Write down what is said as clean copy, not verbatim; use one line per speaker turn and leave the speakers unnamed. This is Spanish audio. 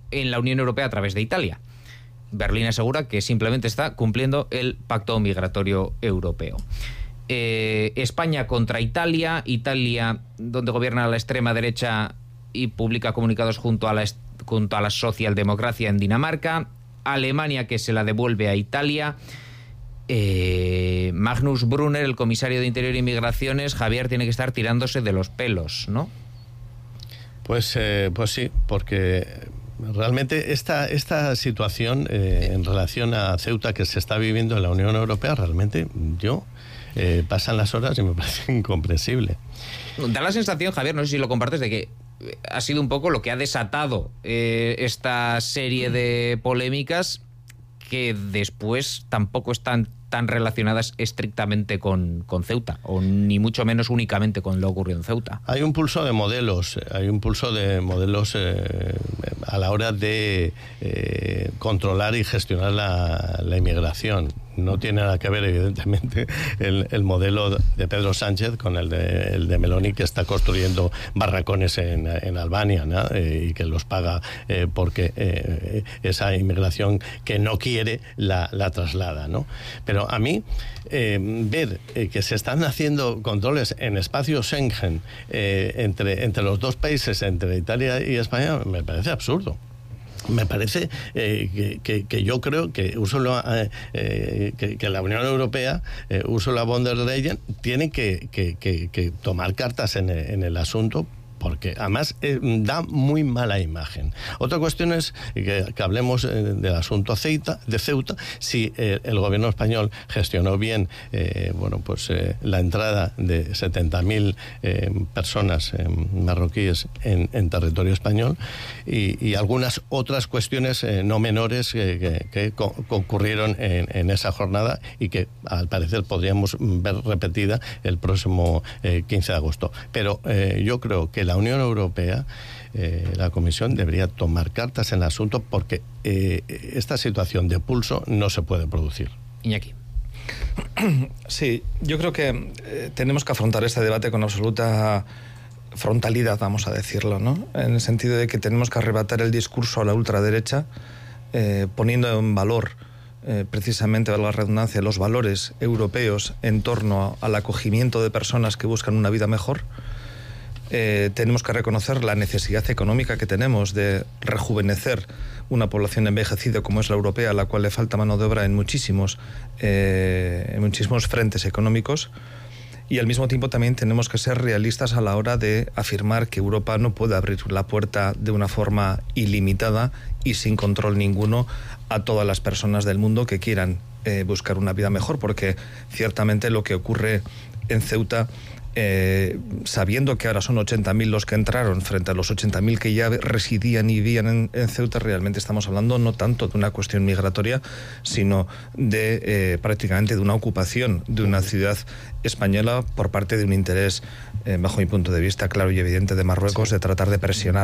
en la Unión Europea a través de Italia. Berlín asegura que simplemente está cumpliendo el pacto migratorio europeo. España contra Italia, donde gobierna la extrema derecha y publica comunicados junto a la socialdemocracia en Dinamarca, Alemania, que se la devuelve a Italia. Magnus Brunner, el comisario de Interior y Migraciones, Javier, tiene que estar tirándose de los pelos, ¿no?
Pues sí, porque realmente esta situación en relación a Ceuta que se está viviendo en la Unión Europea, realmente pasan las horas y me parece incomprensible.
Da la sensación, Javier, no sé si lo compartes, de que ha sido un poco lo que ha desatado esta serie de polémicas, que después tampoco están tan relacionadas estrictamente con Ceuta, o ni mucho menos únicamente con lo ocurrido en Ceuta.
Hay un pulso de modelos, a la hora de controlar y gestionar la inmigración. No tiene nada que ver, evidentemente, el modelo de Pedro Sánchez con el de Meloni, que está construyendo barracones en Albania, ¿no? Y que los paga porque esa inmigración que no quiere la traslada, ¿no? Pero a mí, ver que se están haciendo controles en espacio Schengen entre los dos países, entre Italia y España, me parece absurdo. Me parece que yo creo que la Unión Europea, Ursula von der Leyen, tiene que tomar cartas en el asunto, porque además da muy mala imagen. Otra cuestión es que hablemos del asunto de Ceuta, si el gobierno español gestionó bien la entrada de 70.000 personas marroquíes en territorio español, y algunas otras cuestiones no menores que ocurrieron en esa jornada y que al parecer podríamos ver repetida el próximo 15 de agosto. Pero yo creo que la Unión Europea, la Comisión, debería tomar cartas en el asunto, porque esta situación de pulso no se puede producir.
Iñaki.
Sí, yo creo que tenemos que afrontar este debate con absoluta frontalidad, vamos a decirlo, ¿no? En el sentido de que tenemos que arrebatar el discurso a la ultraderecha, poniendo en valor precisamente, valga la redundancia, los valores europeos en torno al acogimiento de personas que buscan una vida mejor. Tenemos que reconocer la necesidad económica que tenemos de rejuvenecer una población envejecida como es la europea, a la cual le falta mano de obra en muchísimos frentes económicos. Y al mismo tiempo también tenemos que ser realistas a la hora de afirmar que Europa no puede abrir la puerta de una forma ilimitada y sin control ninguno a todas las personas del mundo que quieran buscar una vida mejor, porque ciertamente lo que ocurre en Ceuta, sabiendo que ahora son 80.000 los que entraron frente a los 80.000 que ya residían y vivían en Ceuta, realmente estamos hablando no tanto de una cuestión migratoria, sino de prácticamente de una ocupación de una ciudad española por parte de un interés, bajo mi punto de vista, claro y evidente, de Marruecos, sí, de tratar de presionar